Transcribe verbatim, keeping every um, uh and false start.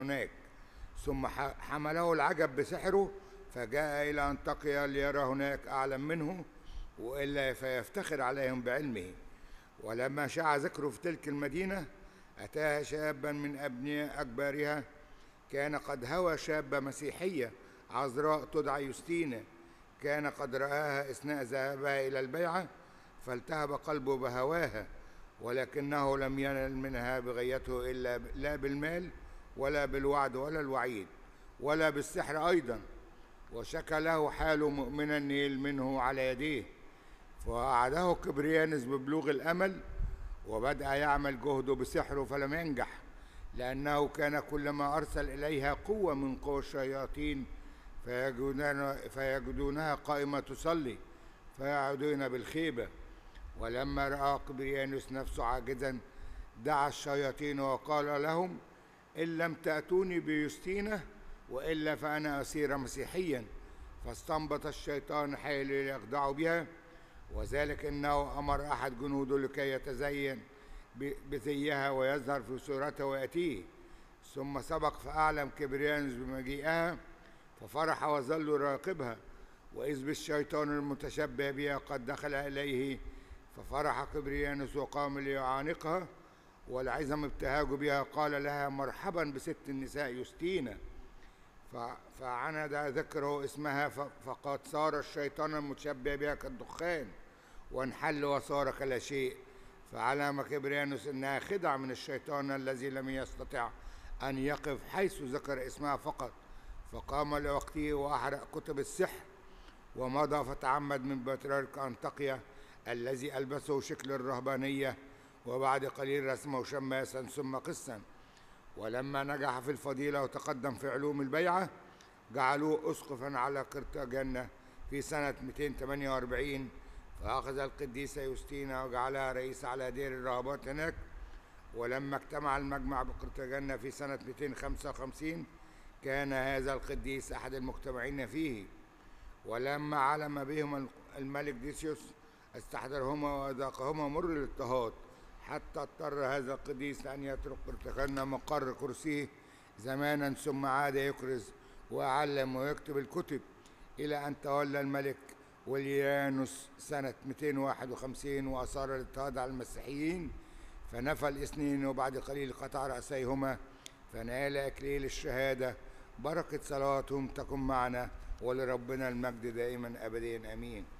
هناك. ثم حمله العجب بسحره، فجاء إلى أنطاكيا ليرى هناك أعلم منه، وإلا فيفتخر عليهم بعلمه. ولما شاع ذكره في تلك المدينة، أتاها شابا من أبناء أكبارها، كان قد هوى شابة مسيحية عذراء تدعى يوستينا، كان قد رآها أثناء ذهابها إلى البيعة، فالتهب قلبه بهواها، ولكنه لم ينل منها بغيته إلا لا بالمال ولا بالوعد ولا الوعيد ولا بالسحر أيضا. وشكى له حاله مؤمنا نيل منه على يديه، فوعده كبريانس ببلوغ الأمل، وبدأ يعمل جهده بسحره فلم ينجح، لأنه كان كلما أرسل إليها قوة من قوى الشياطين فيجدونها قائمة تصلي فيعودون بالخيبة. ولما رأى كبريانوس نفسه عاجزا، دعا الشياطين وقال لهم: إن لم تأتوني بيوستينة وإلا فأنا أصير مسيحيا. فاستنبط الشيطان حيل ليخدعوا بها، وذلك إنه أمر أحد جنوده لكي يتزين بزيها ويظهر في صورته ويأتيه. ثم سبق فأعلم كبريانوس بمجيئها، ففرح وظل يراقبها، وإذ بالشيطان المتشبه بها قد دخل إليه، ففرح كبريانوس وقام ليعانقها، والعظم ابتهاج بها قال لها: مرحبا بست النساء يوستينا. فعند ذكره اسمها، فقد صار الشيطان المتشبه بها كالدخان، وانحل وصار كلا شيء. فعلم كبريانوس انها خدعة من الشيطان الذي لم يستطع ان يقف حيث ذكر اسمها فقط، فقام لوقته واحرق كتب السحر، ومضى فتعمد من بطريرك أنطاكيا الذي ألبسه شكل الرهبانية، وبعد قليل رسمه شماسا ثم قسا. ولما نجح في الفضيلة وتقدم في علوم البيعة، جعلوه أسقفا على قرطاجنة في سنة مئتين وثمانية وأربعين، فأخذ القديسة يوستينا وجعلها رئيس على دير الراهبات هناك. ولما اجتمع المجمع بقرطاجنة في سنة مئتين وخمسة وخمسين، كان هذا القديس أحد المجتمعين فيه. ولما علم بهم الملك ديسيوس استحضرهما وذاقهما مر الاضطهاد، حتى اضطر هذا القديس أن يترك قرطاجنة مقر كرسيه زمانا، ثم عاد يكرز ويعلم ويكتب الكتب، إلى أن تولى الملك وليانوس سنة مئتين وواحد وخمسين وأصار الاضطهاد على المسيحيين، فنفى الاثنين، وبعد قليل قطع رأسيهما، فنال إكليل الشهادة. بركة صلاتهم تكن معنا، ولربنا المجد دائما أبدين آمين.